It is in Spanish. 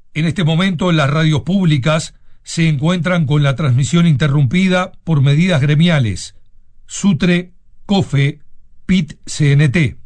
En este momento las radios públicas se encuentran con la transmisión interrumpida por medidas gremiales. SUTRE, COFE, PIT, CNT.